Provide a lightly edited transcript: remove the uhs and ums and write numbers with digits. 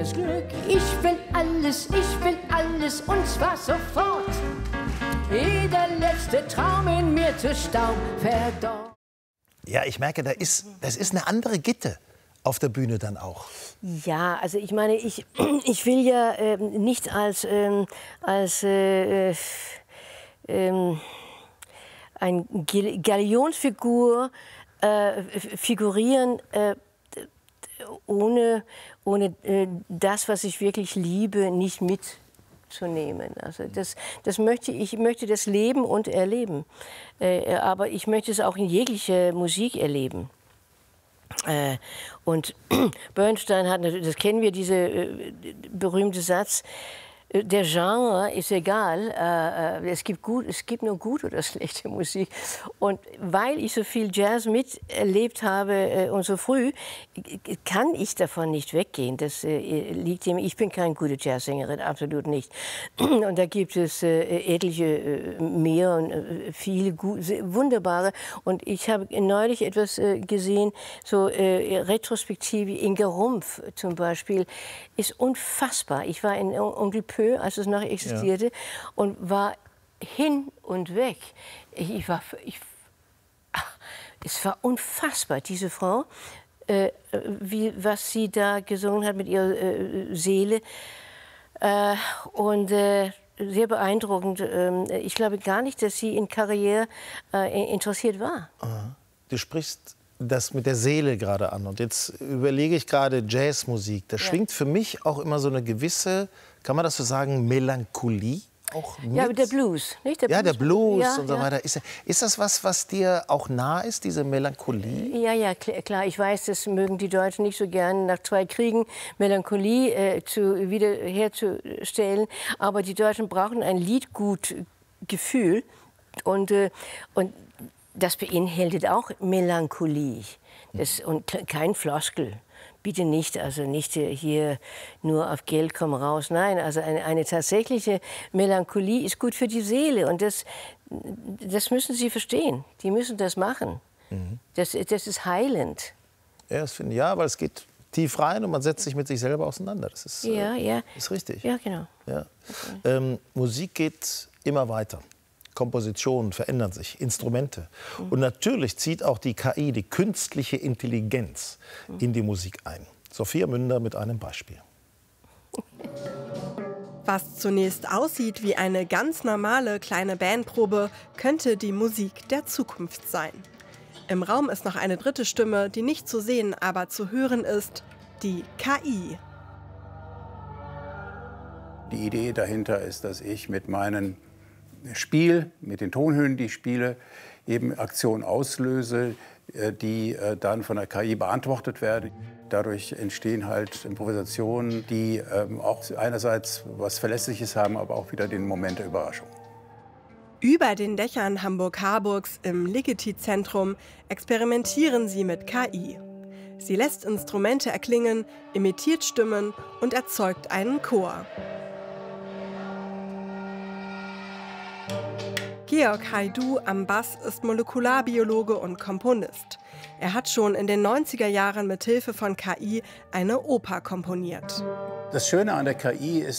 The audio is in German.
ewiges Glück. Ich will alles und zwar sofort. Jeder letzte Traum in mir zu Staub verdorrt. Ja, ich merke, das ist eine andere Gitte auf der Bühne dann auch. Ja, also ich meine, ich will ja nicht als eine Galionsfigur figurieren, ohne das, was ich wirklich liebe, nicht mitzunehmen. Also das möchte ich möchte das leben und erleben. Aber ich möchte es auch in jeglicher Musik erleben. Und Bernstein hat natürlich, das kennen wir, diese berühmte Satz, der Genre ist egal, es gibt nur gute oder schlechte Musik. Und weil ich so viel Jazz miterlebt habe und so früh, kann ich davon nicht weggehen. Das liegt ihm. Ich bin keine gute Jazzsängerin, absolut nicht. Und da gibt es etliche mehr und viele wunderbare. Und ich habe neulich etwas gesehen, so retrospektiv, Inge Rumpf zum Beispiel, ist unfassbar. Ich war in Onkel Pö, als es noch existierte, und war hin und weg. Es war unfassbar, diese Frau, was sie da gesungen hat mit ihrer Seele. Und sehr beeindruckend. Ich glaube gar nicht, dass sie in Karriere interessiert war. Du sprichst das mit der Seele gerade an. Und jetzt überlege ich gerade Jazzmusik. Da schwingt für mich auch immer so eine gewisse, kann man das so sagen, Melancholie auch mit? Ja, der Blues, nicht? Der Blues und so weiter. Ist das was dir auch nah ist, diese Melancholie? Ja, klar. Ich weiß, das mögen die Deutschen nicht so gern, nach 2 Kriegen Melancholie wiederherzustellen. Aber die Deutschen brauchen ein Liedgutgefühl. Und das beinhaltet auch Melancholie. Und kein Floskel. Bitte nicht, also nicht hier nur auf Geld komm raus. Nein, also eine tatsächliche Melancholie ist gut für die Seele. Und das müssen Sie verstehen. Die müssen das machen. Das ist heilend. Ja, das finde ich, weil es geht tief rein und man setzt sich mit sich selber auseinander. Das ist, ist richtig. Ja, genau. Ja. Musik geht immer weiter. Kompositionen verändern sich, Instrumente. Und natürlich zieht auch die KI, die künstliche Intelligenz, in die Musik ein. Sophia Münder mit einem Beispiel. Was zunächst aussieht wie eine ganz normale kleine Bandprobe, könnte die Musik der Zukunft sein. Im Raum ist noch eine dritte Stimme, die nicht zu sehen, aber zu hören ist, die KI. Die Idee dahinter ist, dass ich mit meinem Spiel, mit den Tonhöhen, die ich spiele, eben Aktionen auslöse, die dann von der KI beantwortet werden. Dadurch entstehen halt Improvisationen, die auch einerseits was Verlässliches haben, aber auch wieder den Moment der Überraschung. Über den Dächern Hamburg-Harburgs im Ligeti-Zentrum experimentieren sie mit KI. Sie lässt Instrumente erklingen, imitiert Stimmen und erzeugt einen Chor. Georg Haidu am Bass ist Molekularbiologe und Komponist. Er hat schon in den 90er Jahren mit Hilfe von KI eine Oper komponiert. Das Schöne an der KI ist,